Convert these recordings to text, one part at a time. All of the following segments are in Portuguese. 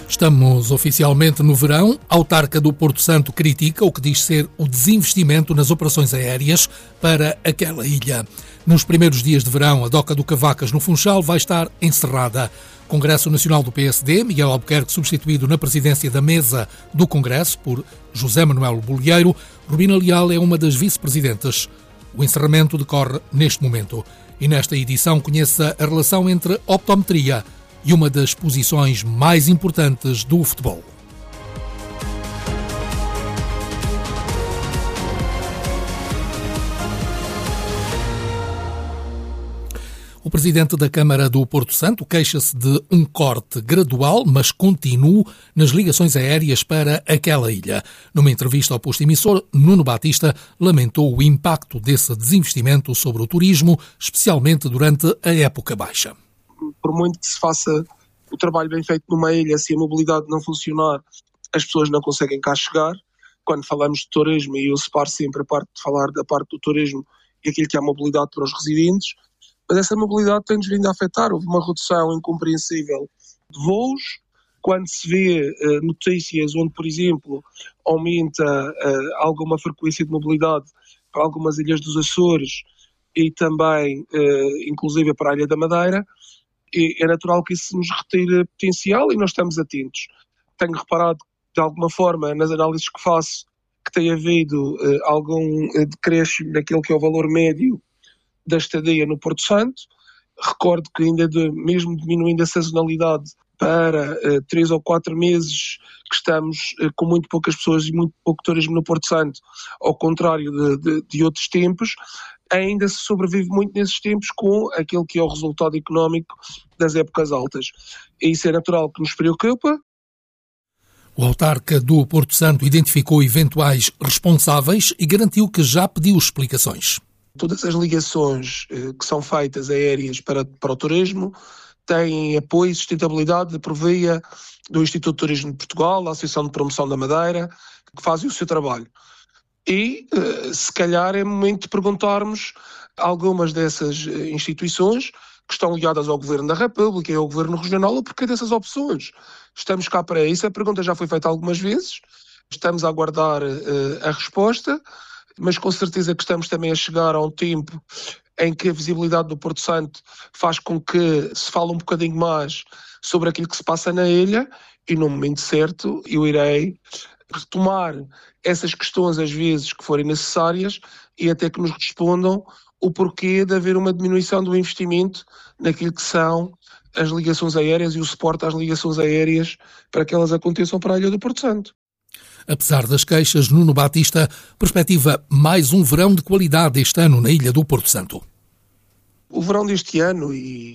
Estamos oficialmente no verão. A autarca do Porto Santo critica o que diz ser o desinvestimento nas operações aéreas para aquela ilha. Nos primeiros dias de verão, a Doca do Cavacas, no Funchal, vai estar encerrada. Congresso Nacional do PSD, Miguel Albuquerque substituído na presidência da mesa do Congresso por José Manuel Bolieiro. Rubina Leal é uma das vice-presidentes. O encerramento decorre neste momento. E nesta edição conheça a relação entre optometria e uma das posições mais importantes do futebol. O presidente da Câmara do Porto Santo queixa-se de um corte gradual, mas contínuo, nas ligações aéreas para aquela ilha. Numa entrevista ao posto emissor, Nuno Batista lamentou o impacto desse desinvestimento sobre o turismo, especialmente durante a época baixa. Por muito que se faça o trabalho bem feito numa ilha, se a mobilidade não funcionar, as pessoas não conseguem cá chegar. Quando falamos de turismo, e eu separo sempre a parte de falar da parte do turismo e aquilo que é a mobilidade para os residentes, mas essa mobilidade tem-nos vindo a afetar. Houve uma redução incompreensível de voos. Quando se vê notícias onde, por exemplo, aumenta alguma frequência de mobilidade para algumas ilhas dos Açores e também, inclusive, para a Ilha da Madeira, é natural que isso nos retire potencial e nós estamos atentos. Tenho reparado, de alguma forma, nas análises que faço, que tem havido algum decréscimo daquilo que é o valor médio da estadia no Porto Santo. Recordo que ainda mesmo diminuindo a sazonalidade para 3 ou 4 meses que estamos com muito poucas pessoas e muito pouco turismo no Porto Santo, ao contrário de outros tempos, ainda se sobrevive muito nesses tempos com aquele que é o resultado económico das épocas altas. E isso é natural que nos preocupa. O autarca do Porto Santo identificou eventuais responsáveis e garantiu que já pediu explicações. Todas as ligações que são feitas aéreas para o turismo têm apoio e sustentabilidade por via do Instituto de Turismo de Portugal, da Associação de Promoção da Madeira, que fazem o seu trabalho. E, se calhar, é momento de perguntarmos a algumas dessas instituições que estão ligadas ao Governo da República e ao Governo Regional o porquê dessas opções. Estamos cá para isso. A pergunta já foi feita algumas vezes. Estamos a aguardar a resposta, mas com certeza que estamos também a chegar a um tempo em que a visibilidade do Porto Santo faz com que se fale um bocadinho mais sobre aquilo que se passa na ilha e, no momento certo, eu irei retomar essas questões às vezes que forem necessárias e até que nos respondam o porquê de haver uma diminuição do investimento naquilo que são as ligações aéreas e o suporte às ligações aéreas para que elas aconteçam para a ilha do Porto Santo. Apesar das queixas, Nuno Batista perspectiva mais um verão de qualidade este ano na ilha do Porto Santo. O verão deste ano,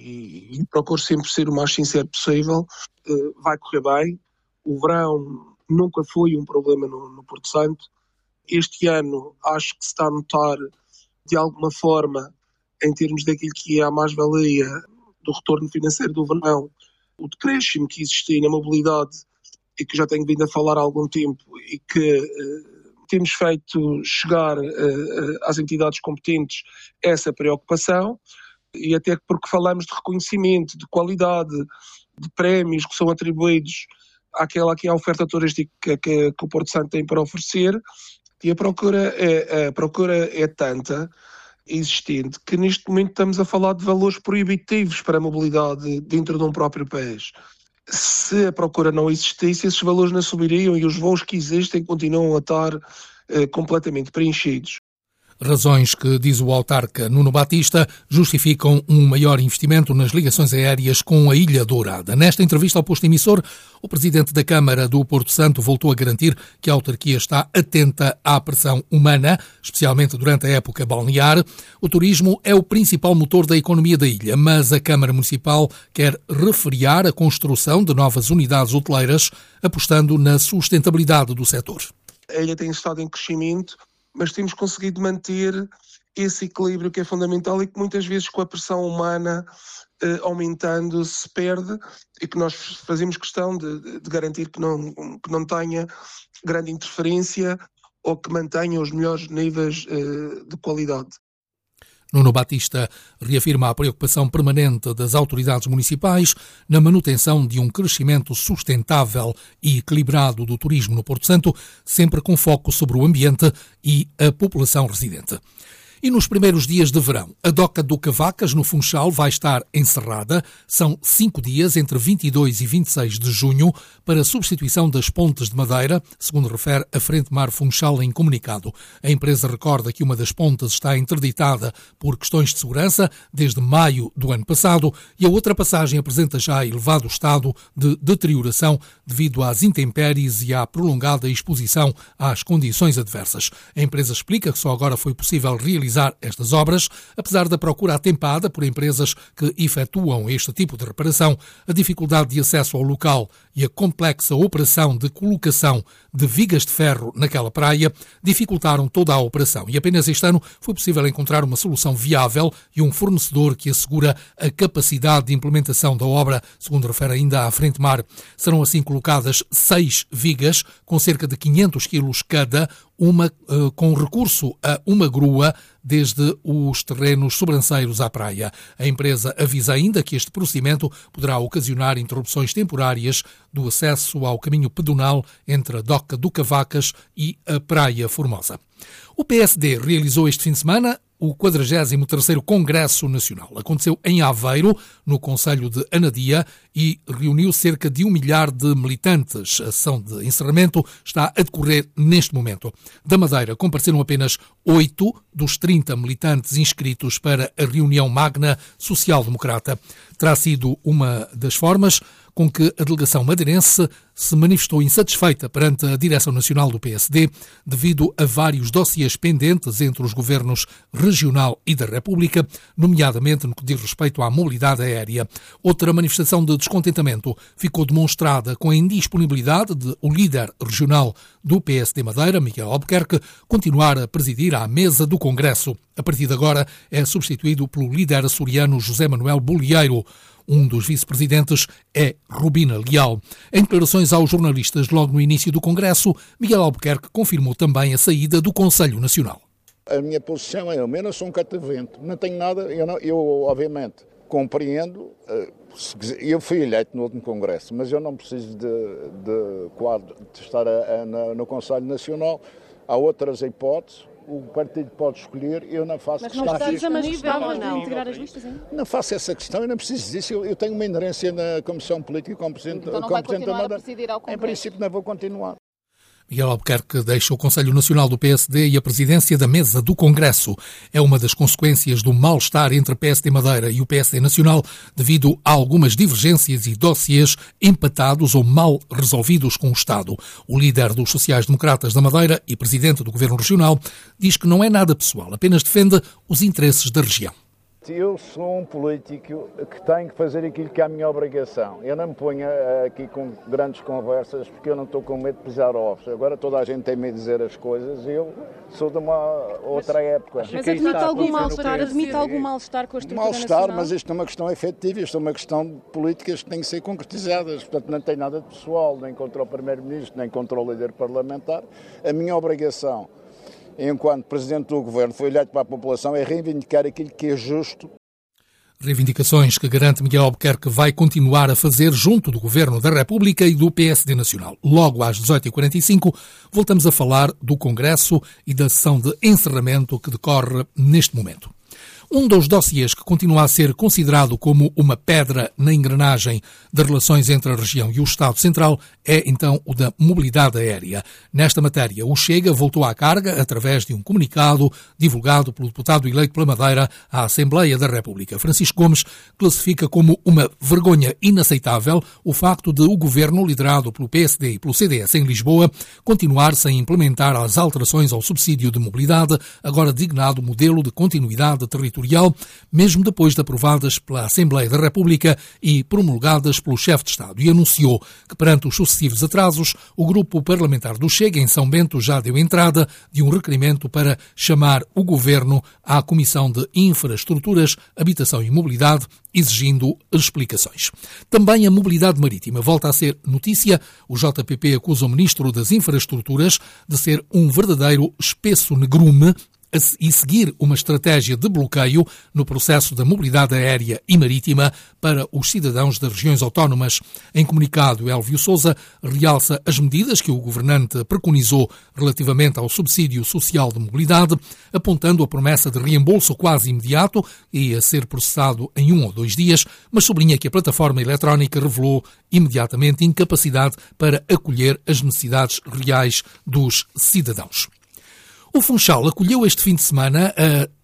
e procuro sempre ser o mais sincero possível, vai correr bem. O verão nunca foi um problema no Porto Santo. Este ano acho que se está a notar, de alguma forma, em termos daquilo que é a mais-valia do retorno financeiro do verão, o decréscimo que existia na mobilidade e que já tenho vindo a falar há algum tempo e que temos feito chegar às entidades competentes essa preocupação, e até porque falamos de reconhecimento, de qualidade, de prémios que são atribuídos àquela que é a oferta turística que o Porto Santo tem para oferecer, e a procura é tanta, existente, que neste momento estamos a falar de valores proibitivos para a mobilidade dentro de um próprio país. Se a procura não existisse, esses valores não subiriam e os voos que existem continuam a estar completamente preenchidos. Razões que, diz o autarca Nuno Batista, justificam um maior investimento nas ligações aéreas com a Ilha Dourada. Nesta entrevista ao posto emissor, o presidente da Câmara do Porto Santo voltou a garantir que a autarquia está atenta à pressão humana, especialmente durante a época balnear. O turismo é o principal motor da economia da ilha, mas a Câmara Municipal quer refriar a construção de novas unidades hoteleiras, apostando na sustentabilidade do setor. A ilha tem estado em crescimento, mas temos conseguido manter esse equilíbrio que é fundamental e que muitas vezes com a pressão humana aumentando se perde, e que nós fazemos questão de garantir que não tenha grande interferência ou que mantenha os melhores níveis de qualidade. Nuno Batista reafirma a preocupação permanente das autoridades municipais na manutenção de um crescimento sustentável e equilibrado do turismo no Porto Santo, sempre com foco sobre o ambiente e a população residente. E nos primeiros dias de verão, a Doca do Cavacas, no Funchal, vai estar encerrada. São 5 dias, entre 22 e 26 de junho, para a substituição das pontes de madeira, segundo refere a Frente Mar Funchal em comunicado. A empresa recorda que uma das pontes está interditada por questões de segurança desde maio do ano passado e a outra passagem apresenta já elevado estado de deterioração devido às intempéries e à prolongada exposição às condições adversas. A empresa explica que só agora foi possível realizar estas obras, apesar da procura atempada por empresas que efetuam este tipo de reparação, a dificuldade de acesso ao local e a complexa operação de colocação de vigas de ferro naquela praia dificultaram toda a operação e apenas este ano foi possível encontrar uma solução viável e um fornecedor que assegura a capacidade de implementação da obra, segundo refere ainda à Frente Mar. Serão assim colocadas 6 vigas com cerca de 500 quilos cada, com recurso a uma grua desde os terrenos sobranceiros à praia. A empresa avisa ainda que este procedimento poderá ocasionar interrupções temporárias do acesso ao caminho pedonal entre a Doca do Cavacas e a Praia Formosa. O PSD realizou este fim de semana o 43º Congresso Nacional. Aconteceu em Aveiro, no concelho de Anadia, e reuniu cerca de 1 milhar de militantes. A sessão de encerramento está a decorrer neste momento. Da Madeira compareceram apenas 8 dos 30 militantes inscritos para a reunião magna social-democrata. Terá sido uma das formas com que a delegação madeirense se manifestou insatisfeita perante a direção nacional do PSD devido a vários dossiês pendentes entre os governos regional e da República, nomeadamente no que diz respeito à mobilidade aérea. Outra manifestação de descontentamento ficou demonstrada com a indisponibilidade de o líder regional do PSD Madeira, Miguel Albuquerque, continuar a presidir à mesa do Congresso. A partir de agora é substituído pelo líder açoriano José Manuel Bolieiro. Um dos vice-presidentes é Rubina Leal. Em declarações aos jornalistas logo no início do Congresso, Miguel Albuquerque confirmou também a saída do Conselho Nacional. A minha posição é, eu não sou um catavento, não tenho nada, eu obviamente compreendo, eu fui eleito no último Congresso, mas eu não preciso de estar no Conselho Nacional, há outras hipóteses. O partido pode escolher, eu não faço questão. Mas não estás a manifestar de integrar as listas ainda? Não faço essa questão, eu não preciso disso. Eu tenho uma inerência na Comissão Política como Presidente da Madeira. Então não vai continuar a presidir ao Congresso? Em princípio não vou continuar. Miguel Albuquerque deixa o Conselho Nacional do PSD e a presidência da mesa do Congresso. É uma das consequências do mal-estar entre a PSD Madeira e o PSD Nacional devido a algumas divergências e dossiês empatados ou mal resolvidos com o Estado. O líder dos sociais-democratas da Madeira e presidente do Governo Regional diz que não é nada pessoal, apenas defende os interesses da região. Eu sou um político que tem que fazer aquilo que é a minha obrigação. Eu não me ponho aqui com grandes conversas porque eu não estou com medo de pisar ovos. Agora toda a gente tem medo de dizer as coisas e eu sou de uma outra época. Mas admite algum mal-estar com a estrutura mal-estar, nacional? Mas isto não é uma questão efetiva, isto é uma questão de políticas que têm que ser concretizadas. Portanto, não tem nada de pessoal, nem contra o Primeiro-Ministro, nem contra o líder parlamentar. A minha obrigação, enquanto Presidente do Governo, foi eleito para a população, é reivindicar aquilo que é justo. Reivindicações que garante Miguel Albuquerque vai continuar a fazer junto do Governo da República e do PSD Nacional. Logo às 18h45 voltamos a falar do Congresso e da sessão de encerramento que decorre neste momento. Um dos dossiês que continua a ser considerado como uma pedra na engrenagem das relações entre a região e o Estado Central é, então, o da mobilidade aérea. Nesta matéria, o Chega voltou à carga através de um comunicado divulgado pelo deputado eleito pela Madeira à Assembleia da República. Francisco Gomes classifica como uma vergonha inaceitável o facto de o governo, liderado pelo PSD e pelo CDS em Lisboa, continuar sem implementar as alterações ao subsídio de mobilidade, agora designado modelo de continuidade territorial, mesmo depois de aprovadas pela Assembleia da República e promulgadas pelo chefe de Estado, e anunciou que, perante os sucessivos atrasos, o grupo parlamentar do Chega, em São Bento, já deu entrada de um requerimento para chamar o Governo à Comissão de Infraestruturas, Habitação e Mobilidade, exigindo explicações. Também a mobilidade marítima volta a ser notícia. O JPP acusa o Ministro das Infraestruturas de ser um verdadeiro espesso negrume e seguir uma estratégia de bloqueio no processo da mobilidade aérea e marítima para os cidadãos das regiões autónomas. Em comunicado, Elvio Sousa realça as medidas que o governante preconizou relativamente ao subsídio social de mobilidade, apontando a promessa de reembolso quase imediato e a ser processado em 1 ou 2 dias, mas sublinha que a plataforma eletrónica revelou imediatamente incapacidade para acolher as necessidades reais dos cidadãos. O Funchal acolheu este fim de semana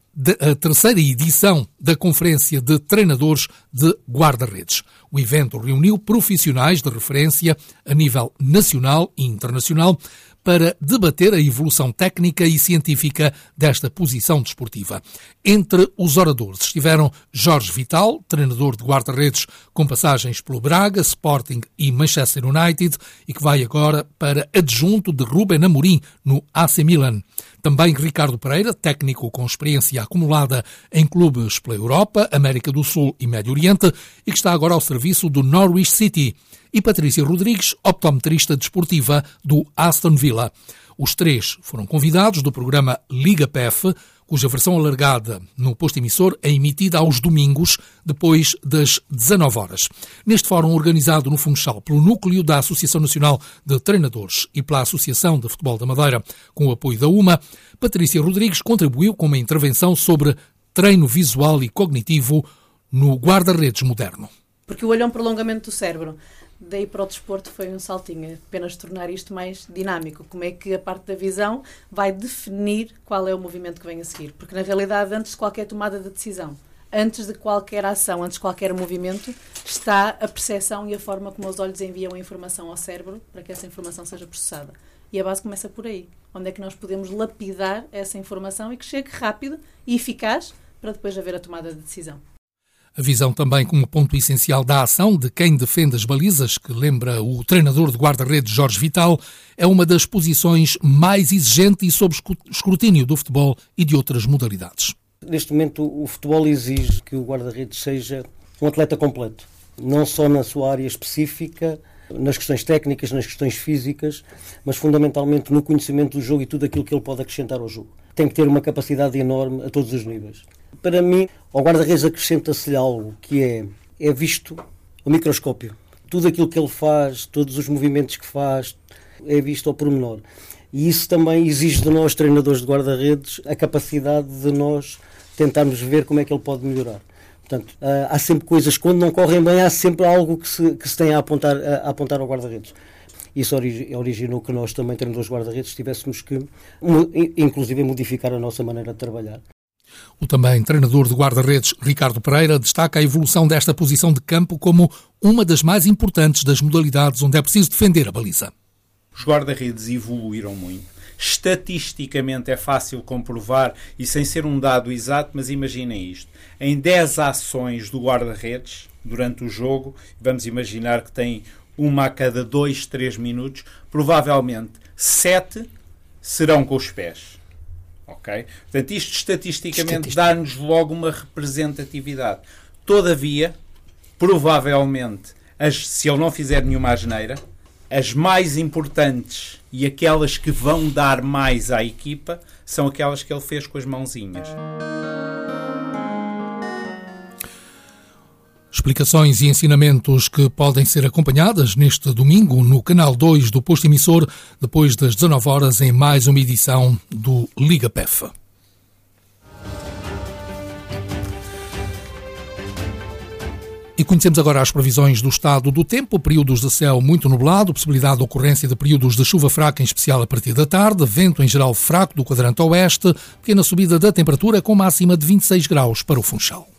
a terceira edição da Conferência de Treinadores de Guarda-Redes. O evento reuniu profissionais de referência a nível nacional e internacional para debater a evolução técnica e científica desta posição desportiva. Entre os oradores estiveram Jorge Vital, treinador de guarda-redes com passagens pelo Braga, Sporting e Manchester United, e que vai agora para adjunto de Ruben Amorim no AC Milan. Também Ricardo Pereira, técnico com experiência acumulada em clubes pela Europa, América do Sul e Médio Oriente, e que está agora ao serviço do Norwich City. E Patrícia Rodrigues, optometrista desportiva do Aston Villa. Os três foram convidados do programa Liga PEF, cuja versão alargada no posto emissor é emitida aos domingos, depois das 19 horas. Neste fórum organizado no Funchal pelo Núcleo da Associação Nacional de Treinadores e pela Associação de Futebol da Madeira, com o apoio da UMA, Patrícia Rodrigues contribuiu com uma intervenção sobre treino visual e cognitivo no guarda-redes moderno. Porque o olho é um prolongamento do cérebro. Daí para o desporto foi um saltinho, apenas tornar isto mais dinâmico. Como é que a parte da visão vai definir qual é o movimento que vem a seguir? Porque na realidade, antes de qualquer tomada de decisão, antes de qualquer ação, antes de qualquer movimento, está a percepção e a forma como os olhos enviam a informação ao cérebro para que essa informação seja processada. E a base começa por aí. Onde é que nós podemos lapidar essa informação e que chegue rápido e eficaz para depois haver a tomada de decisão. A visão também como ponto essencial da ação de quem defende as balizas, que lembra o treinador de guarda-redes Jorge Vital, é uma das posições mais exigentes e sob escrutínio do futebol e de outras modalidades. Neste momento o futebol exige que o guarda-redes seja um atleta completo, não só na sua área específica, nas questões técnicas, nas questões físicas, mas fundamentalmente no conhecimento do jogo e tudo aquilo que ele pode acrescentar ao jogo. Tem que ter uma capacidade enorme a todos os níveis. Para mim, ao guarda-redes acrescenta-se-lhe algo que é visto ao microscópio. Tudo aquilo que ele faz, todos os movimentos que faz, é visto ao pormenor. E isso também exige de nós, treinadores de guarda-redes, a capacidade de nós tentarmos ver como é que ele pode melhorar. Portanto, há sempre coisas, quando não correm bem, há sempre algo que se tem a apontar ao guarda-redes. Isso originou que nós também, treinadores de guarda-redes, tivéssemos que, inclusive, modificar a nossa maneira de trabalhar. O também treinador de guarda-redes, Ricardo Pereira, destaca a evolução desta posição de campo como uma das mais importantes das modalidades onde é preciso defender a baliza. Os guarda-redes evoluíram muito. Estatisticamente é fácil comprovar, e sem ser um dado exato, mas imaginem isto. Em 10 ações do guarda-redes, durante o jogo, vamos imaginar que tem uma a cada 2, 3 minutos, provavelmente 7 serão com os pés. Ok? Portanto, isto estatisticamente dá-nos logo uma representatividade. Todavia, provavelmente, se ele não fizer nenhuma asneira, as mais importantes e aquelas que vão dar mais à equipa são aquelas que ele fez com as mãozinhas. Explicações e ensinamentos que podem ser acompanhadas neste domingo no Canal 2 do posto emissor, depois das 19 horas, em mais uma edição do Liga PEF. E conhecemos agora as previsões do estado do tempo. Períodos de céu muito nublado, possibilidade de ocorrência de períodos de chuva fraca, em especial a partir da tarde, vento em geral fraco do quadrante oeste, pequena subida da temperatura com máxima de 26 graus para o Funchal.